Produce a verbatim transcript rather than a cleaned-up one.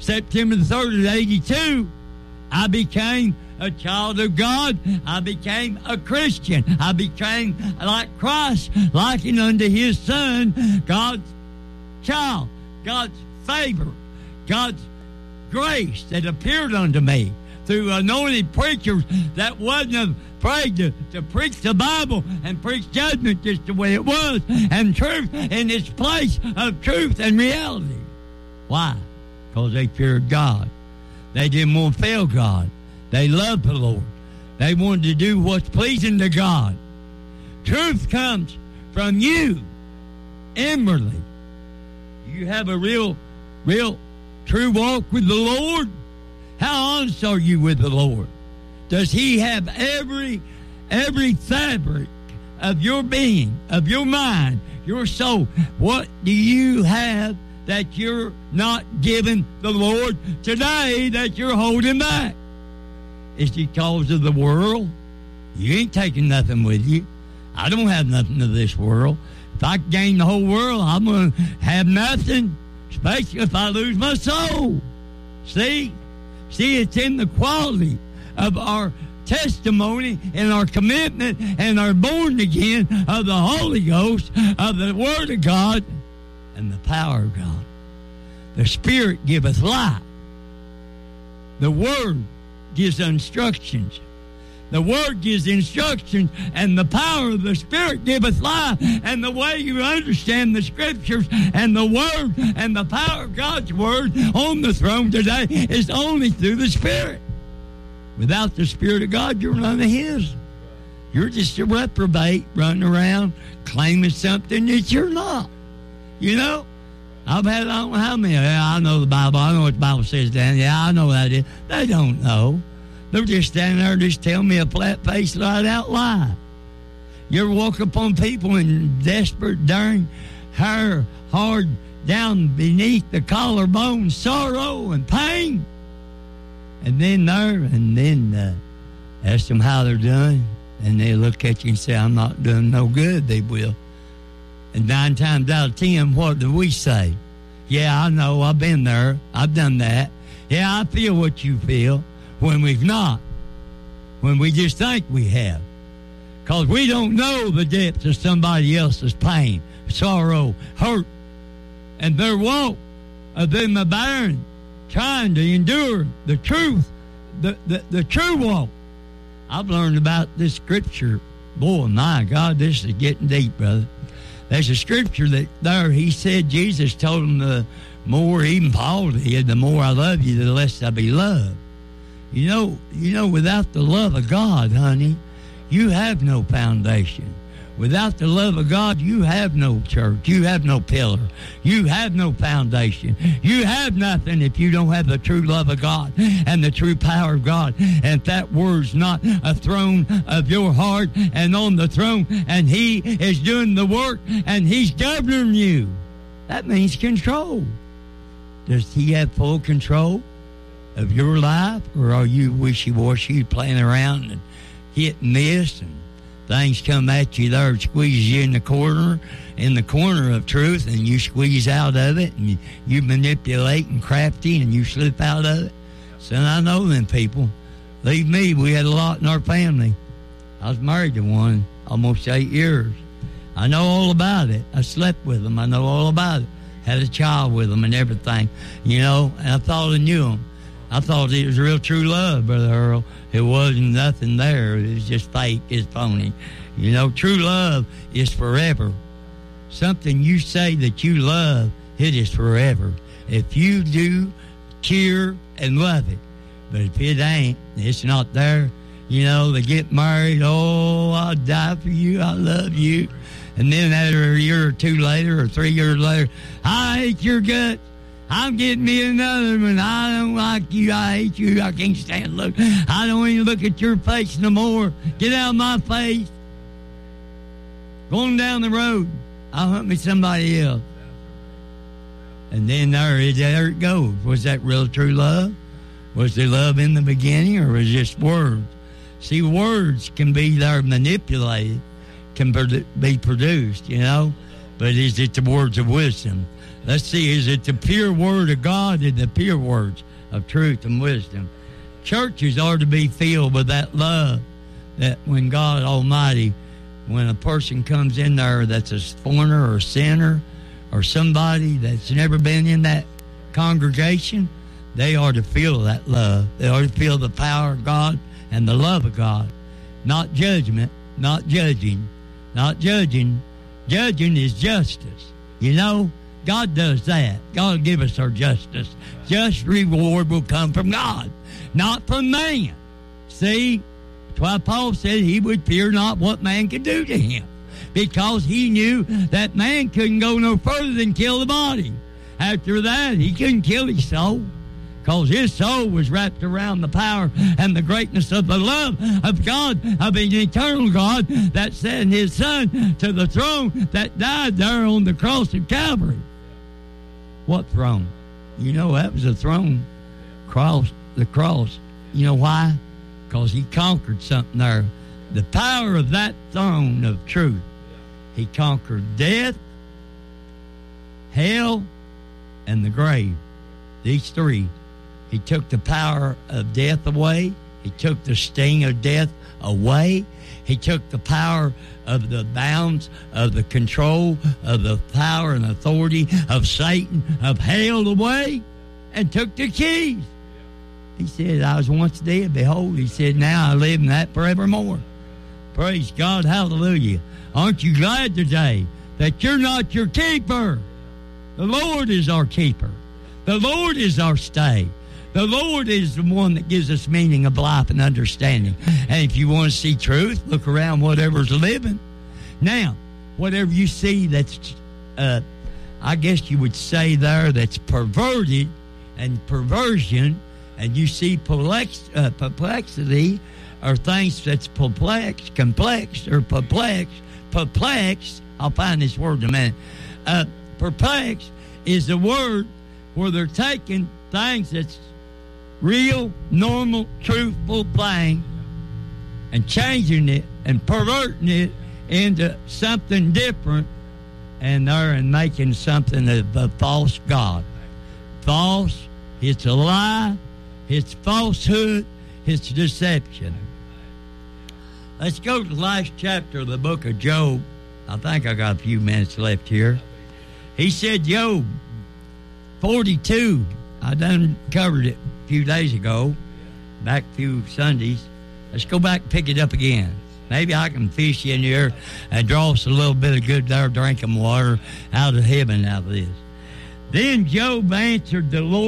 September the third of eighty-two, I became a child of God. I became a Christian. I became like Christ, likened unto his Son, God's child, God's favor, God's grace that appeared unto me through anointed preachers that wasn't afraid to, to preach the Bible and preach judgment just the way it was, and truth in its place of truth and reality. Why? Because they feared God. They didn't want to fail God. They loved the Lord. They wanted to do what's pleasing to God. Truth comes from you inwardly. You have a real, real, true walk with the Lord. How honest are you with the Lord? Does he have every, every fabric of your being, of your mind, your soul? What do you have that you're not giving the Lord today that you're holding back? Is it because of the world? You ain't taking nothing with you. I don't have nothing of this world. If I gain the whole world, I'm going to have nothing, especially if I lose my soul. See? See, it's in the quality of our testimony and our commitment and our born again of the Holy Ghost, of the Word of God, and the power of God. The Spirit giveth life. The Word gives instructions. The Word gives instructions, and the power of the Spirit giveth life. And the way you understand the Scriptures and the Word and the power of God's Word on the throne today is only through the Spirit. Without the Spirit of God, you're none of His. You're just a reprobate running around claiming something that you're not. You know? I've had, I don't know how many, yeah, I know the Bible, I know what the Bible says down, yeah, I know that is. They don't know. They're just standing there just telling me a flat-faced, right-out lie. You ever walk upon people in desperate, daring, hair, hard, down beneath the collarbone, sorrow and pain? And then there, and then uh, ask them how they're doing, and they look at you and say, I'm not doing no good, they will. And nine times out of ten, what do we say? Yeah, I know, I've been there, I've done that. Yeah, I feel what you feel, when we've not. When we just think we have. Because we don't know the depths of somebody else's pain, sorrow, hurt, and their walk of them abiding, trying to endure the truth, the, the, the true walk. I've learned about this scripture. Boy, my God, this is getting deep, brother. There's a scripture that there, he said, Jesus told him the more, even Paul did, the more I love you, the less I be loved. You know, you know, without the love of God, honey, you have no foundation. Without the love of God, you have no church. You have no pillar. You have no foundation. You have nothing if you don't have the true love of God and the true power of God. And if that word's not a throne of your heart and on the throne, and he is doing the work and he's governing you, that means control. Does he have full control of your life, or are you wishy-washy, playing around and hit and miss, and things come at you there and squeeze you in the corner, in the corner of truth, and you squeeze out of it, and you, you manipulate and crafty, and you slip out of it? Son, I know them people. Leave me, we had a lot in our family. I was married to one almost eight years. I know all about it. I slept with them. I know all about it. Had a child with them and everything, you know, and I thought I knew them. I thought it was real true love, Brother Earl. It wasn't nothing there. It was just fake. It's phony. You know, true love is forever. Something you say that you love, it is forever. If you do, cheer and love it. But if it ain't, it's not there. You know, they get married. Oh, I'll die for you. I love you. And then after a year or two later or three years later, I hate your guts. I'm getting me another one. I don't like you. I hate you. I can't stand look. I don't even look at your face no more. Get out of my face. Going down the road, I'll hunt me somebody else. And then there, there it goes. Was that real true love? Was there love in the beginning, or was it just words? See, words can be there manipulated, can be produced, you know. But is it the words of wisdom? Let's see, is it the pure word of God and the pure words of truth and wisdom? Churches are to be filled with that love that when God Almighty, when a person comes in there that's a foreigner or a sinner or somebody that's never been in that congregation, they are to feel that love. They are to feel the power of God and the love of God. Not judgment, not judging, not judging. Judging is justice. You know, God does that. God will give us our justice. Just reward will come from God, not from man. See, that's why Paul said he would fear not what man could do to him, because he knew that man couldn't go no further than kill the body. After that, he couldn't kill his soul, because his soul was wrapped around the power and the greatness of the love of God, of an eternal God that sent his Son to the throne that died there on the cross of Calvary. What throne? You know, that was a throne, cross, the cross. You know why? Because he conquered something there. The power of that throne of truth. He conquered death, hell, and the grave. These three. He took the power of death away. He took the sting of death away. He took the power of the bounds, of the control, of the power and authority of Satan, of hell away, and took the keys. He said, I was once dead. Behold, he said, now I live in that forevermore. Praise God. Hallelujah. Aren't you glad today that you're not your keeper? The Lord is our keeper. The Lord is our stay. The Lord is the one that gives us meaning of life and understanding. And if you want to see truth, look around whatever's living. Now, whatever you see that's, uh, I guess you would say there, that's perverted and perversion, and you see perplex, uh, perplexity, or things that's perplexed, complex, or perplexed, perplexed, I'll find this word in a minute. Uh, perplexed is the word where they're taking things that's real, normal, truthful thing and changing it and perverting it into something different, and they're and making something of a false God. False, it's a lie, it's falsehood, it's deception. Let's go to the last chapter of the book of Job. I think I got a few minutes left here. He said, Job forty-two, I done covered it a few days ago, back a few Sundays. Let's go back and pick it up again. Maybe I can fish in here and draw us a little bit of good there drinking water out of heaven out of this. Then Job answered the Lord.